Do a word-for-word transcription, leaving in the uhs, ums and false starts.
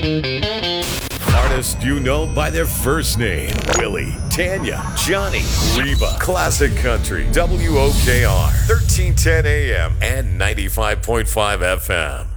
Artists you know by their first name: Willie, Tanya, Johnny, Reba. Classic Country, W O K R, thirteen ten A M and ninety-five point five F M.